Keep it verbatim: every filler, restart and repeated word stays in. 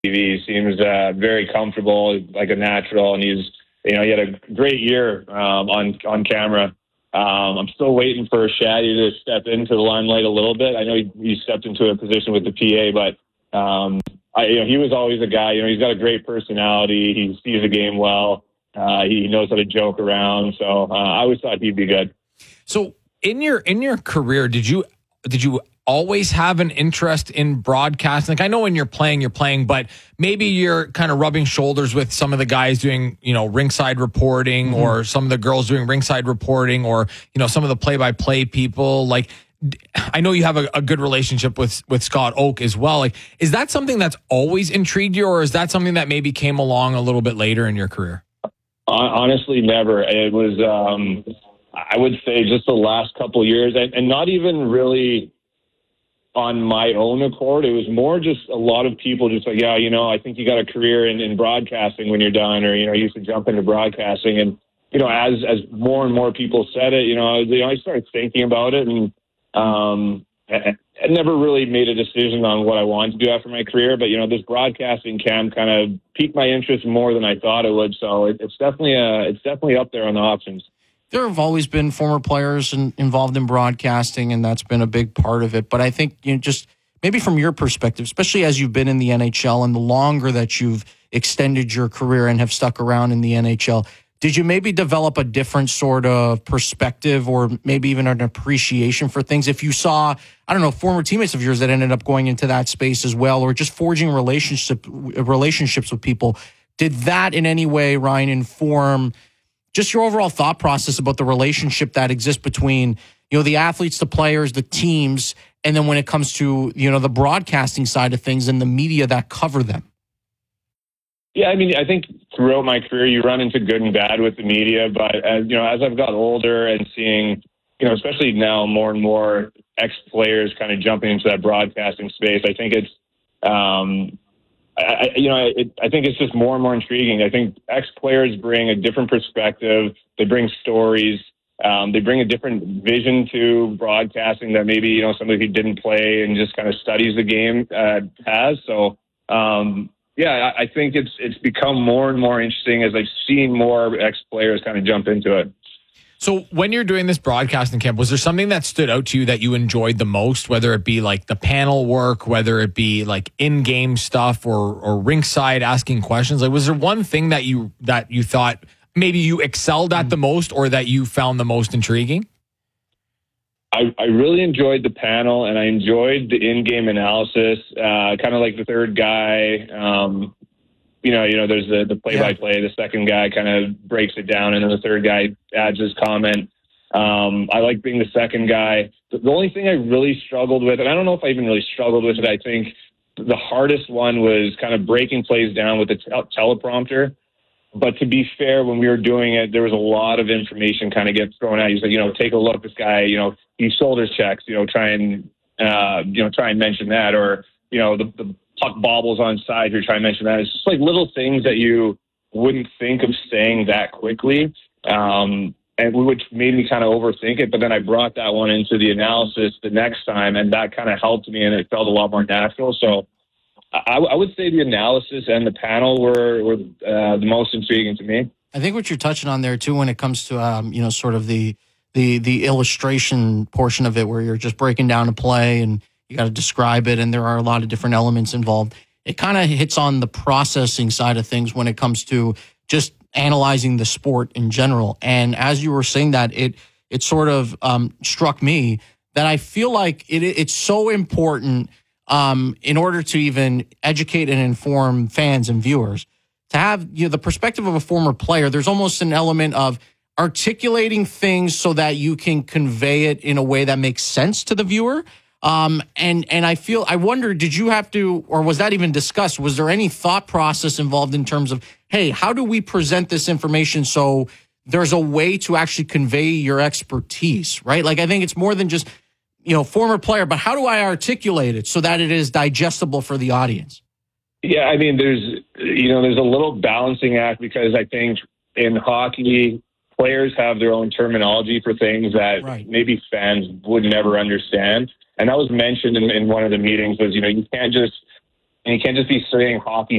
He seems uh, very comfortable, like a natural, and he's, you know, he had a great year um, on on camera. Um, I'm still waiting for Shaddy to step into the limelight a little bit. I know he, he stepped into a position with the P A, but um, I, you know, he was always a guy. You know, he's got a great personality. He sees the game well. Uh, he knows how to joke around. So uh, I always thought he'd be good. So in your in your career, did you did you always have an interest in broadcasting? Like, I know when you're playing, you're playing, but maybe you're kind of rubbing shoulders with some of the guys doing, you know, ringside reporting, mm-hmm. or some of the girls doing ringside reporting, or, you know, some of the play-by-play people. Like, I know you have a, a good relationship with, with Scott Oake as well. Like, is that something that's always intrigued you, or is that something that maybe came along a little bit later in your career? Honestly, never. It was, um, I would say, just the last couple of years, and, and not even really on my own accord. It was more just a lot of people just like, yeah, you know, I think you got a career in, in broadcasting when you're done, or, you know, you used to jump into broadcasting. And, you know, as, as more and more people said it, you know, I, you know, I started thinking about it, and um, I, I never really made a decision on what I wanted to do after my career. But, you know, this broadcasting camp kind of piqued my interest more than I thought it would. So it, it's definitely, uh, it's definitely up there on the options. There have always been former players in, involved in broadcasting, and that's been a big part of it. But I think, you know, just maybe from your perspective, especially as you've been in the N H L and the longer that you've extended your career and have stuck around in the N H L, did you maybe develop a different sort of perspective, or maybe even an appreciation for things? If you saw, I don't know, former teammates of yours that ended up going into that space as well, or just forging relationship, relationships with people, did that in any way, Ryan, inform just your overall thought process about the relationship that exists between, you know, the athletes, the players, the teams, and then when it comes to, you know, the broadcasting side of things and the media that cover them? Yeah, I mean, I think throughout my career, you run into good and bad with the media. But, as, you know, as I've got older and seeing, you know, especially now more and more ex-players kind of jumping into that broadcasting space, I think it's, um, I, you know, it, I think it's just more and more intriguing. I think ex-players bring a different perspective. They bring stories. Um, they bring a different vision to broadcasting that maybe, you know, somebody who didn't play and just kind of studies the game uh, has. So, um, yeah, I, I think it's it's become more and more interesting as I've seen more ex-players kind of jump into it. So when you're doing this broadcasting camp, was there something that stood out to you that you enjoyed the most, whether it be like the panel work, whether it be like in-game stuff, or or ringside asking questions? Like, was there one thing that you that you thought maybe you excelled at the most, or that you found the most intriguing? I, I really enjoyed the panel, and I enjoyed the in-game analysis, uh, kind of like the third guy. Um, You know, you know, there's the, the play-by-play. The second guy kind of breaks it down, and then the third guy adds his comment. Um, I like being the second guy. The, the only thing I really struggled with, and I don't know if I even really struggled with it, I think the hardest one was kind of breaking plays down with the tel- teleprompter. But to be fair, when we were doing it, there was a lot of information kind of gets thrown at you. So, you know, take a look, this guy, you know, he shoulder checks, you know, try and, uh, you know, try and mention that. Or, you know, the, the puck bobbles on side, you're trying to mention that. It's just like little things that you wouldn't think of saying that quickly, um, and which made me kind of overthink it. But then I brought that one into the analysis the next time, and that kind of helped me, and it felt a lot more natural. So I, I would say the analysis and the panel were, were uh, the most intriguing to me. I think what you're touching on there too, when it comes to um, you know, sort of the the the illustration portion of it, where you're just breaking down a play and you got to describe it, and there are a lot of different elements involved. It kind of hits on the processing side of things when it comes to just analyzing the sport in general. And as you were saying that, it it sort of um, struck me that I feel like it it's so important um, in order to even educate and inform fans and viewers to have, you know, the perspective of a former player. There's almost an element of articulating things so that you can convey it in a way that makes sense to the viewer. Um, and, and I feel, I wonder, did you have to, or was that even discussed? Was there any thought process involved in terms of, hey, how do we present this information so there's a way to actually convey your expertise, right? Like, I think it's more than just, you know, former player, but how do I articulate it so that it is digestible for the audience? Yeah, I mean, there's, you know, there's a little balancing act, because I think in hockey, players have their own terminology for things that right. maybe fans would never understand. And that was mentioned in, in one of the meetings was, you know, you can't just and you can't just be saying hockey